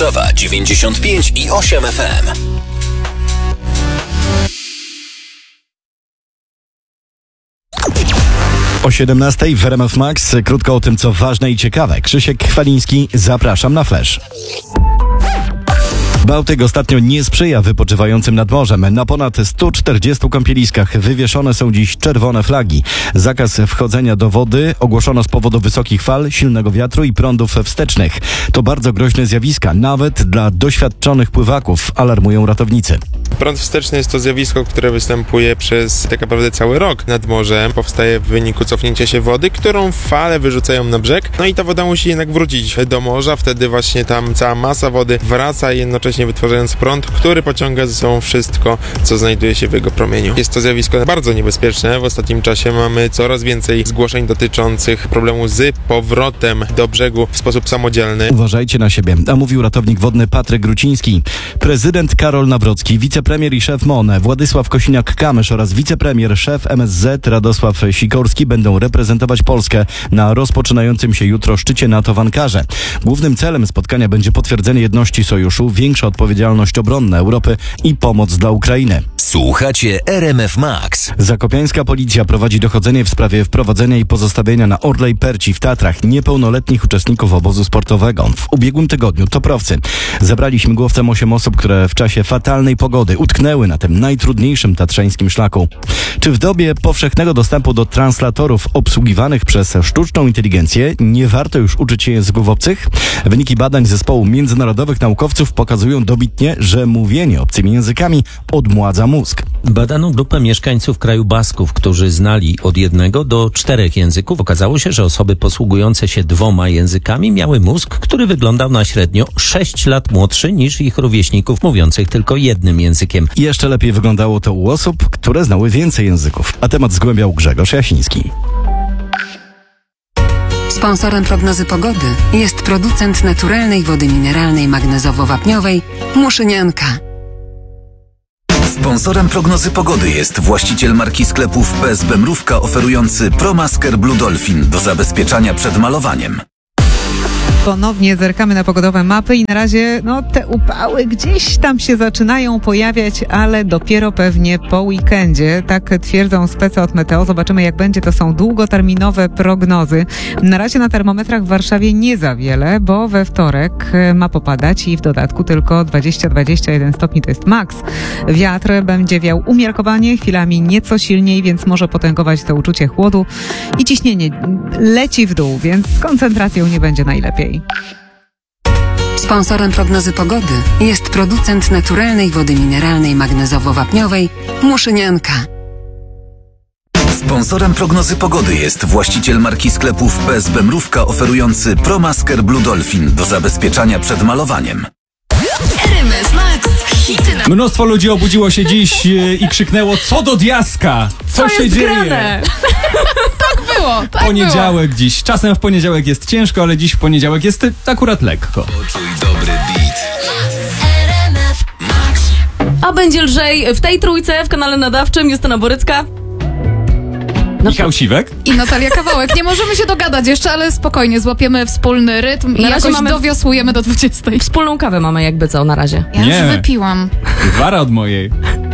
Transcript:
Warszawa 95,8 FM. O 17 w RMF Max krótko o tym, co ważne i ciekawe. Krzysiek Chwaliński, zapraszam na Flash. Bałtyk ostatnio nie sprzyja wypoczywającym nad morzem. Na ponad 140 kąpieliskach wywieszone są dziś czerwone flagi. Zakaz wchodzenia do wody ogłoszono z powodu wysokich fal, silnego wiatru i prądów wstecznych. To bardzo groźne zjawiska, nawet dla doświadczonych pływaków, alarmują ratownicy. Prąd wsteczny jest to zjawisko, które występuje przez tak naprawdę cały rok nad morzem. Powstaje w wyniku cofnięcia się wody, którą fale wyrzucają na brzeg. No i ta woda musi jednak wrócić do morza. Wtedy właśnie tam cała masa wody wraca, jednocześnie wytwarzając prąd, który pociąga ze sobą wszystko, co znajduje się w jego promieniu. Jest to zjawisko bardzo niebezpieczne. W ostatnim czasie mamy coraz więcej zgłoszeń dotyczących problemu z powrotem do brzegu w sposób samodzielny. Uważajcie na siebie, a mówił ratownik wodny Patryk Gruciński. Prezydent Karol Nawrocki, wicepremier i szef MON Władysław Kosiniak-Kamysz oraz wicepremier, szef MSZ Radosław Sikorski będą reprezentować Polskę na rozpoczynającym się jutro szczycie NATO w Ankarze. Głównym celem spotkania będzie potwierdzenie jedności sojuszu, większa odpowiedzialność obronna Europy i pomoc dla Ukrainy. Słuchacie RMF Max. Zakopiańska policja prowadzi dochodzenie w sprawie wprowadzenia i pozostawienia na Orlej Perci w Tatrach niepełnoletnich uczestników obozu sportowego. W ubiegłym tygodniu toprowcy zabrali śmigłowcem 8 osób, które w czasie fatalnej pogody utknęły na tym najtrudniejszym tatrzańskim szlaku. Czy w dobie powszechnego dostępu do translatorów obsługiwanych przez sztuczną inteligencję nie warto już uczyć się języków obcych? Wyniki badań zespołu międzynarodowych naukowców pokazują dobitnie, że mówienie obcymi językami odmładza mózg. Badano grupę mieszkańców kraju Basków, którzy znali od 1 do 4 języków. Okazało się, że osoby posługujące się 2 językami miały mózg, który wyglądał na średnio 6 lat młodszy niż ich rówieśników mówiących tylko 1 językiem. Jeszcze lepiej wyglądało to u osób, które znały więcej języków. A temat zgłębiał Grzegorz Jasiński. Sponsorem prognozy pogody jest producent naturalnej wody mineralnej magnezowo-wapniowej Muszynianka. Sponsorem prognozy pogody jest właściciel marki sklepów PSB Mrówka oferujący ProMasker Blue Dolphin do zabezpieczania przed malowaniem. Ponownie zerkamy na pogodowe mapy i na razie te upały gdzieś tam się zaczynają pojawiać, ale dopiero pewnie po weekendzie. Tak twierdzą spece od Meteo. Zobaczymy, jak będzie. To są długoterminowe prognozy. Na razie na termometrach w Warszawie nie za wiele, bo we wtorek ma popadać i w dodatku tylko 20-21 stopni to jest maks. Wiatr będzie wiał umiarkowanie, chwilami nieco silniej, więc może potęgować to uczucie chłodu i ciśnienie leci w dół, więc z koncentracją nie będzie najlepiej. Sponsorem prognozy pogody jest producent naturalnej wody mineralnej magnezowo-wapniowej Muszynianka. Sponsorem prognozy pogody jest właściciel marki sklepów PSB Mrówka oferujący ProMasker Blue Dolphin do zabezpieczania przed malowaniem. RMF Max. Hity na... Mnóstwo ludzi obudziło się dziś i krzyknęło: co do diaska? Co się dzieje? Grane? Tak było, tak Poniedziałek było. dziś. Czasem w poniedziałek jest ciężko, ale dziś w poniedziałek jest akurat lekko. Poczuj dobry beat. A będzie lżej w tej trójce w kanale nadawczym. Justyna Borycka. Michał Siwek. I Natalia Kawałek. Nie możemy się dogadać jeszcze, ale spokojnie, złapiemy wspólny rytm i Na razie jakoś dowiosłujemy do 20. Wspólną kawę mamy jakby co na razie. Ja Nie. już wypiłam. Wara od mojej.